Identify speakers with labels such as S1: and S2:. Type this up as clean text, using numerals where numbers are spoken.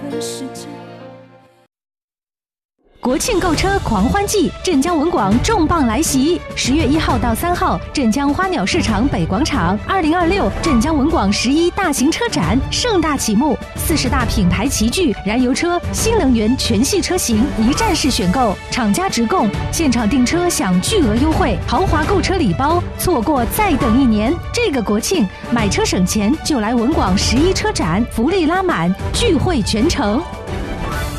S1: 国庆购车狂欢季，镇江文广重磅来袭！10月1号到3号，镇江花鸟市场北广场，2026镇江文广11大型车展盛大启幕，40大品牌齐聚，燃油车、新能源全系车型一站式选购，厂家直供，现场订车享巨额优惠，豪华购车礼包，错过再等1年。这个国庆买车省钱，就来文广11车展，福利拉满，聚会全城。